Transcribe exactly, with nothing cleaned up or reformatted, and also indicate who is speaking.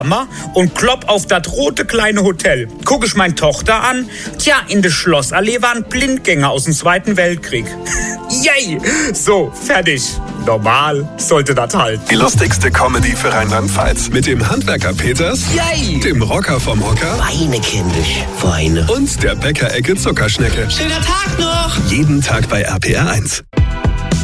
Speaker 1: und klopp auf das rote kleine Hotel. Guck ich meine Tochter an. Tja, in der Schlossallee waren Blindgänger aus dem Zweiten Weltkrieg. Yay! So, fertig. Normal sollte das halt.
Speaker 2: Die lustigste Comedy für Rheinland-Pfalz. Mit dem Handwerker Peters,
Speaker 1: Yay!
Speaker 2: dem Rocker vom Hocker
Speaker 3: Weine kindisch, Weine.
Speaker 2: und der Bäckerecke Zuckerschnecke.
Speaker 3: Schöner Tag noch!
Speaker 2: Jeden Tag bei R P R eins.